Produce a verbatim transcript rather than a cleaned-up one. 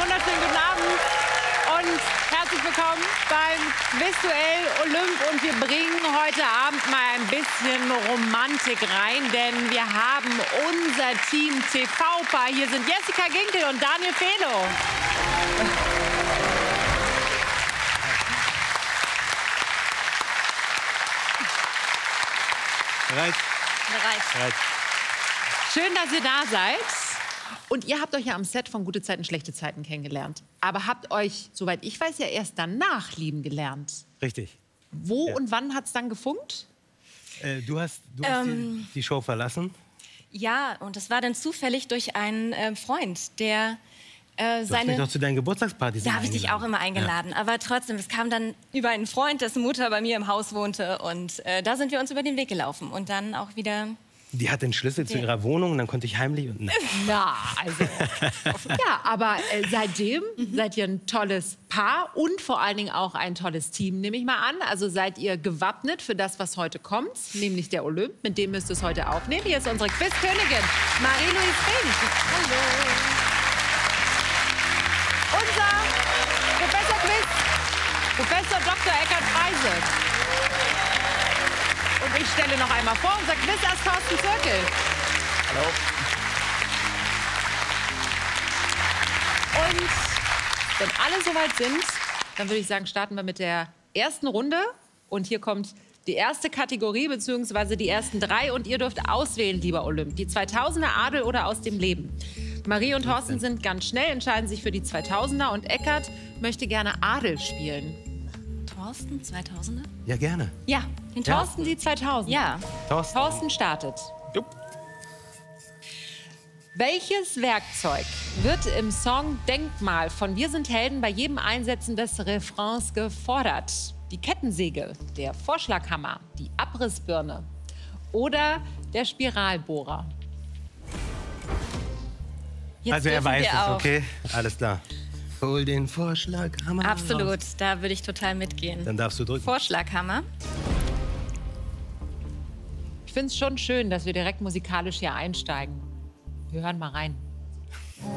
wunderschönen guten Abend und herzlich willkommen beim Quizduell Olymp. Und wir bringen heute Abend mal ein bisschen Romantik rein, denn wir haben unser Team T V-Paar. Hier sind Jessica Ginkel und Daniel Felo. Bereit? Bereit. Bereit. Schön, dass ihr da seid. Und ihr habt euch ja am Set von Gute Zeiten, Schlechte Zeiten kennengelernt. Aber habt euch, soweit ich weiß, ja erst danach lieben gelernt. Richtig. Wo Ja. und wann hat es dann gefunkt? Äh, du hast, du hast Ähm. die, die Show verlassen. Ja, und das war dann zufällig durch einen äh, Freund, der äh, Du hast seine... mich doch zu deinen Geburtstagspartys Da habe ich dich auch immer eingeladen. Ja. Aber trotzdem, es kam dann über einen Freund, dessen Mutter bei mir im Haus wohnte. Und äh, da sind wir uns über den Weg gelaufen. Und dann auch wieder... Die hat den Schlüssel zu Ja. ihrer Wohnung und dann konnte ich heimlich... Und, nein. Na, also. Ja, aber äh, seitdem Mhm. seid ihr ein tolles Paar und vor allen Dingen auch ein tolles Team, nehme ich mal an. Also seid ihr gewappnet für das, was heute kommt, nämlich der Olymp. Mit dem müsst ihr es heute aufnehmen. Hier ist unsere Quizkönigin, Marie-Louise Fink. Hallo. Unser Professor Quiz, Professor Doktor Eckhard Freise. Und ich stelle noch einmal vor, unser Quizass Thorsten Zirkel. Hallo. Und wenn alle soweit sind, dann würde ich sagen, starten wir mit der ersten Runde. Und hier kommt die erste Kategorie, beziehungsweise die ersten drei. Und ihr dürft auswählen, lieber Olymp. Die zweitausender Adel oder aus dem Leben. Marie und Thorsten sind ganz schnell, entscheiden sich für die zweitausender. Und Eckhard möchte gerne Adel spielen. Thorsten, zweitausender? Ja, gerne. Ja. Den Ja. Thorsten die zweitausender. Ja. Thorsten. Thorsten startet. Jupp. Welches Werkzeug wird im Song Denkmal von Wir sind Helden bei jedem Einsetzen des Refrains gefordert? Die Kettensäge, der Vorschlaghammer, die Abrissbirne oder der Spiralbohrer? Jetzt Also er dürfen weiß wir es, auch. okay? Alles klar. Hol den Vorschlaghammer Absolut, raus. da würde ich total mitgehen. Dann darfst du drücken. Vorschlaghammer. Ich finde es schon schön, dass wir direkt musikalisch hier einsteigen. Wir hören mal rein.